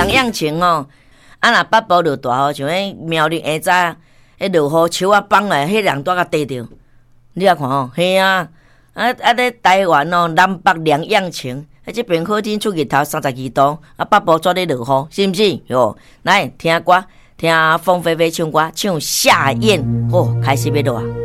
两样情哦。啊，若北部落大吼，像迄苗栗下早，迄落雨树啊放来，迄人拄甲地着。你啊看吼，嘿啊，咧台湾哦，南北两样情。这边好天出日头32度，啊，北部做咧落雨，是毋是？哟，来听歌，听凤飞飞唱歌，唱夏燕，开始要落啊。